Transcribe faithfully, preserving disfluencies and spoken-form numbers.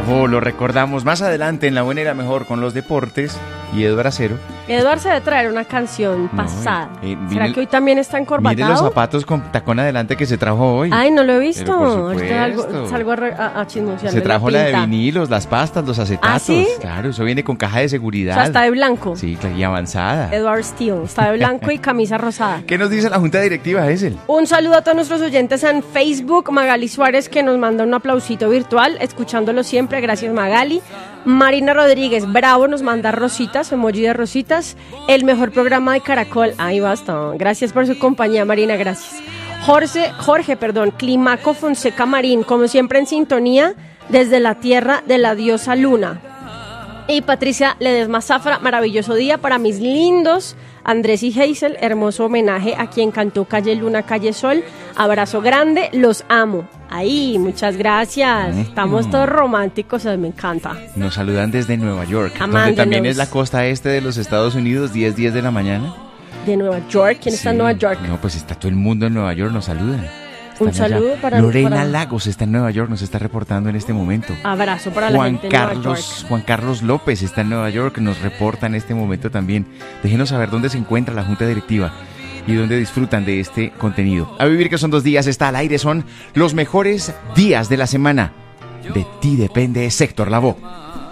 trabajó, lo recordamos más adelante en La Buena y la Mejor con los deportes y Eduardo Acero. Eduardo se debe traer una canción No, pasada. eh, eh, ¿Será mire- que hoy también está encorbatado? Mire los zapatos con tacón adelante que se trajo hoy. Ay, no lo he visto. Pero por Ahorita salgo, supuesto. salgo a, re- a, a chismosearle Se trajo la de pinta. vinilos, las pastas, los acetatos. ¿Ah, sí? Claro, eso viene con caja de O seguridad. sea, está de blanco. Sí, claro, y avanzada. Edward Steele. Está de blanco y camisa rosada. ¿Qué nos dice la Junta Directiva, Essel? Un saludo a todos nuestros oyentes en Facebook. Magali Suárez, que nos manda un aplausito virtual, escuchándolo siempre. Gracias, Magali. Marina Rodríguez, bravo, nos manda rositas, emoji de rositas. El mejor programa de Caracol. Ahí basta. Gracias por su compañía, Marina, gracias. Jorge, Jorge, perdón, Climaco Fonseca Marín, como siempre en sintonía, desde la tierra de la diosa Luna. Y Patricia Ledesma Zafra, maravilloso día para mis lindos Andrés y Hazel, hermoso homenaje a quien cantó Calle Luna, Calle Sol. Abrazo grande, los amo. Ahí, muchas gracias. Estamos todos románticos, me encanta. Nos saludan desde Nueva York, donde Amándonos. también es la costa este de los Estados Unidos, diez diez de la mañana. De Nueva York, ¿quién está en Sí. Nueva York? No, pues está todo el mundo en Nueva York, nos saludan. Un Están allá. saludo para- Lorena para- Lagos está en Nueva York, nos está reportando en este momento. Abrazo para la Juan gente de Nueva Carlos, York. Juan Carlos López está en Nueva York, nos reporta en este momento también. Déjenos saber dónde se encuentra la Junta Directiva y dónde disfrutan de este contenido. A vivir que son dos días, está al aire, son los mejores días de la semana. De ti depende Sector Lavoe.